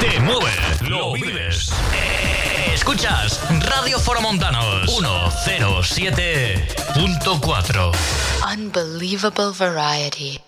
te mueve, lo vives. Escuchas Radio Foromontanos 107.4. Unbelievable variety.